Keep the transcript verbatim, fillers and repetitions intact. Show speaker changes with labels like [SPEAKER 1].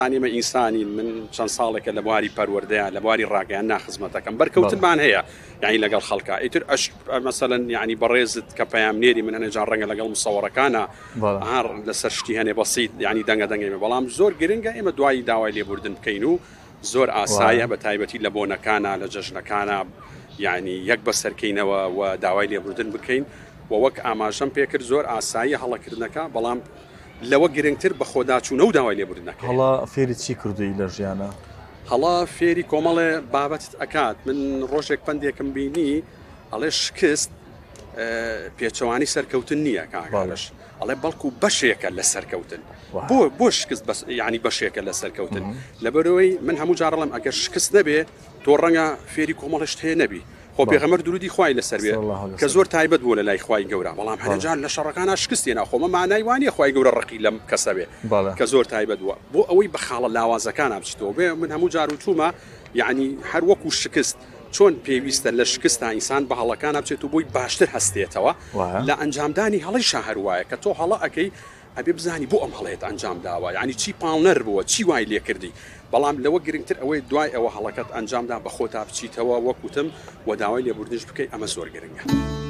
[SPEAKER 1] ئێمە ئینسانین من چەند ساڵێکە لە بواری پەروەردەیە لە بواری ڕاگەیان ناخزمەتەکەم بەرکەوتنمان هەیە یعنی لەگەڵ خەڵکە ئیتر ئەش مەسەلەن یعنی بەڕێزت کە پەیامنێری من هەنێجان ڕەنگە لەگەڵ مسەوەڕەکانە هەر لەسەر شتی هەنێ بەسیط یعنی دەنگە دەنگێمە بەڵام زۆر گرنگە ئێمە دوای داوای لێبوردن بکەین و زۆر ئاسایە بە تایبەتی لە بۆنەکانە لە جەژنەکانە یعنی یەک بەسەرکەینەوە و داوای لێبوردن بکەین و وەک ئاماژەم پێکرد زۆر ئاسایی هەڵەکردنەکە بەڵام لەوە گرنگتر بە خۆداچوونە و داوای لێبوردنەکە.
[SPEAKER 2] هەڵا فێری چی کردووی لە ژیانە؟
[SPEAKER 1] هەڵا فێری کۆمەڵێ بابەتت ئەکات من ڕۆژێک پندێکم بینی ئەڵێ شکست پێچەوانی سەرکەوتن نییە کاگاڵش ئەڵێ بەڵکو بەشێکە لە سەرکەوتن بۆ بۆ شکست ینی بەشێکە لە سەرکەوتن لەبەرەوەی من هەموو جارڵم ئەگەر شکست نەبێ تۆ ڕەنگە فێری کۆمەڵشت هەیە نەبی خۆ پێغەمبەر درودی خوای لەسەر بێ کە زۆر تایبەت بوو لە لای خوای گەورە بەڵام هەرجار لە شەڕەکانە شکستێنە خۆمە مانای وانە خوای گەورە ڕقی لەم کەسە بێ کە زۆر تایبەت بووە بۆ ئەوەی بە خاڵە لاوازەکان بچیتەوە بێ من هەموو جار و چوومە یعنی هەر وەکو شکست چۆن پێویستە لە شکستە ئینسان بە هەڵەکان بچێت و بۆی باشتر هەستێتەوە لە ئەنجامدانی هەڵی شاهروایە کە تۆ هەڵە ئەەکەی ئەبێ بزانی بۆ ئەم هەڵێت ئەنجام داوە ینی چی پاڵنەر بووە چی وای لێ کردی بەڵام لەوە گرنگتر ئەوەی دوای ئەوە هەڵەکەت ئەنجامدا بە خۆتا بچیتەوە وەکوتم و داوای لێبوردنش بکەی ئەمە زۆر گرنگە.